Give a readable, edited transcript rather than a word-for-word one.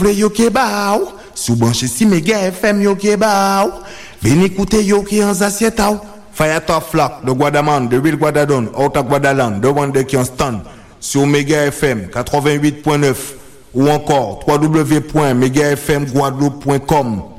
Play yo ke ba ou, sou branche si Mega FM yo ke ba ou. Veni écouter yo ki en zasieta ou. Fire Top Flock de Guadaman, de Real Guadadon, out of Guadaland, de Wande qui en stand sur Mega FM 88.9 ou encore www.megafmguadeloupe.com.